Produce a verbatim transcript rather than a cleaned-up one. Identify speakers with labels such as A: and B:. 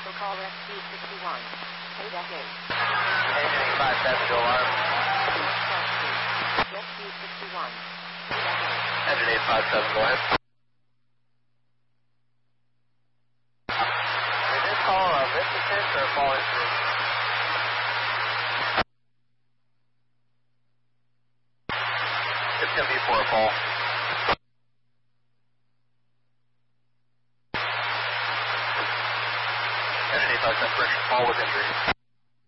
A: Local call S P sixty-one. eight F eight.
B: Engine five seven, go alarm.
A: S P sixty-one. eight F eight.
B: Engine eight five seven, go ahead. Is this call a lift assist or a fall assist? It's going to be for a fall. Engine eight five seven, fall with injury.